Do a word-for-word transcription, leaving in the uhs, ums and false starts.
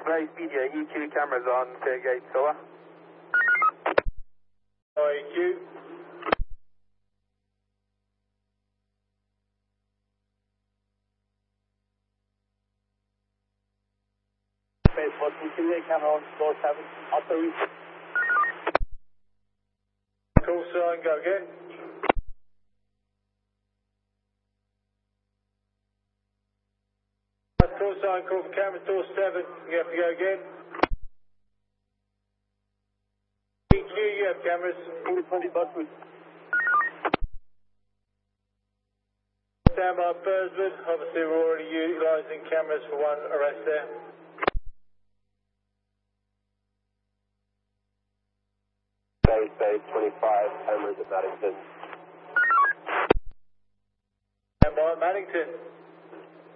Right, B J, E Q cameras on tailgate, so what? E Q. Space one two three eight, camera on, door seven, auto reach. Call sign, go again. Call sign, call for camera, door seven, you have to go again. E Q, you have cameras. twenty Buckwood. Stand by Burswood, obviously we're already utilising cameras for one arrest there. Bay Bay twenty-five, cameras at Maddington. Stand by Maddington.